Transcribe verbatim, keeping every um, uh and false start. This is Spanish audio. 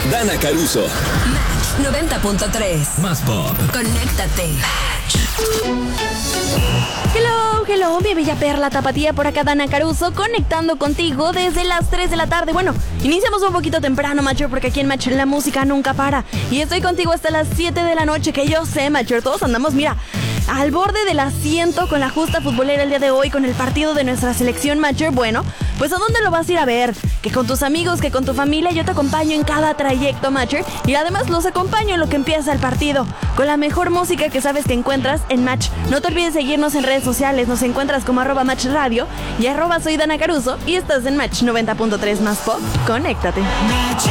Dana Caruso. Match noventa punto tres. Más pop. Conéctate. Hello, hello, mi bella perla tapatía, por acá Dana Caruso, conectando contigo desde las tres de la tarde. Bueno, iniciamos un poquito temprano, Macher, porque aquí en Match la música nunca para. Y estoy contigo hasta las siete de la noche, que yo sé, Macher, todos andamos, mira, al borde del asiento con la justa futbolera el día de hoy, con el partido de nuestra selección, Macher. Bueno, pues ¿a dónde lo vas a ir a ver? Que con tus amigos, que con tu familia. Yo te acompaño en cada trayecto, Matcher, y además los acompaño en lo que empieza el partido, con la mejor música que sabes que encuentras en Match. No te olvides seguirnos en redes sociales. Nos encuentras como arroba Match Radio y arroba soy Dana Caruso, y estás en Match noventa punto tres más pop. Conéctate.